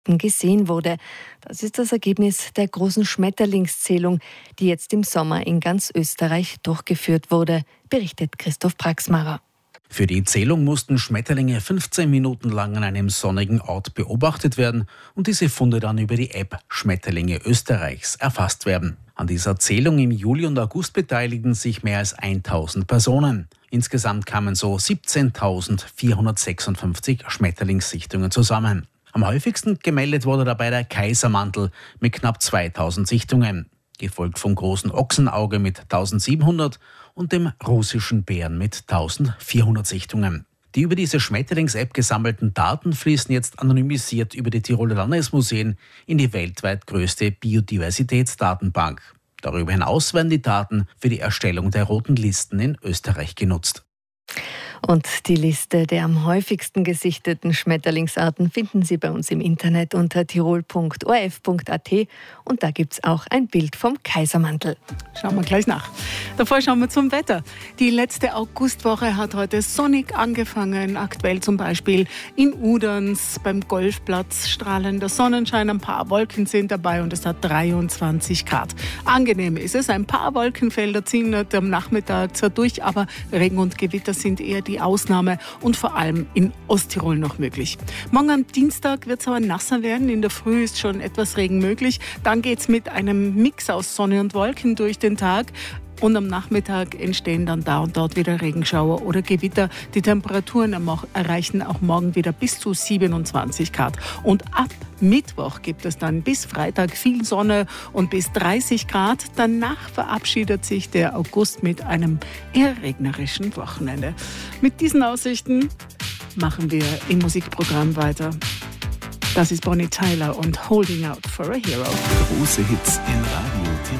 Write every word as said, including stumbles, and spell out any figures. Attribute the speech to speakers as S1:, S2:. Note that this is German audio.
S1: gesehen wurde. Das ist das Ergebnis der großen Schmetterlingszählung, die jetzt im Sommer in ganz Österreich durchgeführt wurde, berichtet Christoph Praxmarer.
S2: Für die Zählung mussten Schmetterlinge fünfzehn Minuten lang an einem sonnigen Ort beobachtet werden und diese Funde dann über die App Schmetterlinge Österreichs erfasst werden. An dieser Zählung im Juli und August beteiligten sich mehr als tausend Personen. Insgesamt kamen so siebzehntausendvierhundertsechsundfünfzig Schmetterlingssichtungen zusammen. Am häufigsten gemeldet wurde dabei der Kaisermantel mit knapp zweitausend Sichtungen, gefolgt vom großen Ochsenauge mit eintausendsiebenhundert und dem russischen Bären mit eintausendvierhundert Sichtungen. Die über diese Schmetterlings-App gesammelten Daten fließen jetzt anonymisiert über die Tiroler Landesmuseen in die weltweit größte Biodiversitätsdatenbank. Darüber hinaus werden die Daten für die Erstellung der roten Listen in Österreich genutzt.
S1: Und die Liste der am häufigsten gesichteten Schmetterlingsarten finden Sie bei uns im Internet unter tirol punkt o r f punkt a t und da gibt es auch ein Bild vom Kaisermantel.
S3: Schauen wir gleich nach. Davor schauen wir zum Wetter. Die letzte Augustwoche hat heute sonnig angefangen. Aktuell zum Beispiel in Uderns beim Golfplatz strahlender Sonnenschein. Ein paar Wolken sind dabei und es hat dreiundzwanzig Grad. Angenehm ist es. Ein paar Wolkenfelder ziehen am Nachmittag zwar durch, aber Regen und Gewitter sind eher die Ausnahme und vor allem in Osttirol noch möglich. Morgen am Dienstag wird es aber nasser werden. In der Früh ist schon etwas Regen möglich. Dann geht es mit einem Mix aus Sonne und Wolken durch den Tag. Und am Nachmittag entstehen dann da und dort wieder Regenschauer oder Gewitter. Die Temperaturen erreichen auch morgen wieder bis zu siebenundzwanzig Grad. Und ab Mittwoch gibt es dann bis Freitag viel Sonne und bis dreißig Grad. Danach verabschiedet sich der August mit einem eher regnerischen Wochenende. Mit diesen Aussichten machen wir im Musikprogramm weiter. Das ist Bonnie Tyler und Holding Out for a Hero.
S4: Große Hits in Radio Tirol.